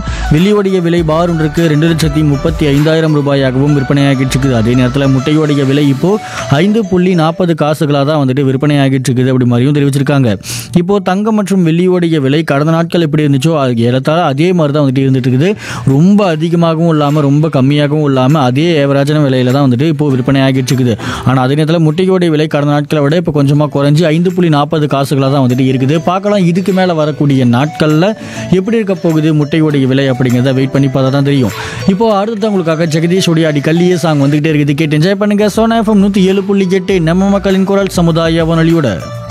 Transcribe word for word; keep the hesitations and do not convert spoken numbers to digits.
வெள்ளியோடைய விலை பார் ஒன்றுக்கு ரெண்டு லட்சத்தி முப்பத்தி ஐந்தாயிரம் ரூபாயாகவும் விற்பனையாகிட்டு இருக்குது. அதே நேரத்தில் முட்டையோடைய விலை இப்போ ஐந்து புள்ளி நாற்பது காசுகளாக தான் வந்துட்டு விற்பனையாகிட்டு இருக்குது அப்படி மாதிரியும் தெரிவிச்சிருக்காங்க. இப்போ தங்கம் மற்றும் வெள்ளியோடைய விலை கடந்த நாட்கள் எப்படி இருந்துச்சோ அது ஏறத்தாழ அதே மாதிரி தான் வந்துட்டு இருந்துட்டு இருக்குது. ரொம்ப அதிகமாகவும் இல்லாமல் ரொம்ப கம்மியாகவும் இல்லாமல் அதே ஏவரேஜான விலையில தான் வந்துட்டு இப்போ விற்பனையாகிட்டு இருக்குது. ஆனால் அதே நேரத்தில் முட்டையோடைய விலை கடந்த நாட்களை விட இப்போ கொஞ்சமாக குறைஞ்சி ஐந்து புள்ளி நாற்பது காசுகளாக தான் வந்துட்டு இருக்குது. பார்க்கலாம் இதுக்கு மேலே வரக்கூடிய நாட்களில் எப்படி இருக்க போகுது முட்டையோடைய விலை அப்படிங்கிறத வெயிட் பண்ணி பார்த்தா தான் தெரியும். இப்போ அடுத்து உங்களுக்காக ஜெகதீஷ் உடைய அடி கல்லியே சாங் வந்துகிட்டே இருக்குது. கேட்டு என்ஜாய் பண்ணுங்க. சோனா எஃப்எம் நூற்றி ஏழு புள்ளி எட்டு நம்ம மக்களின் குரல் சமுதாய வானொலியோட